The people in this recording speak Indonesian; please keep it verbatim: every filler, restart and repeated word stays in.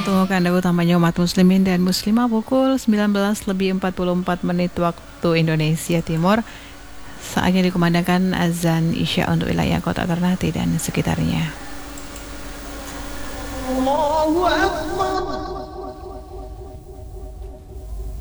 untuk Anda utamanya umat muslimin dan muslimah pukul sembilan belas lebih empat puluh empat menit waktu Indonesia Timur. Saatnya dikumandangkan azan Isya untuk wilayah kota Ternate dan sekitarnya. Allahu Akbar.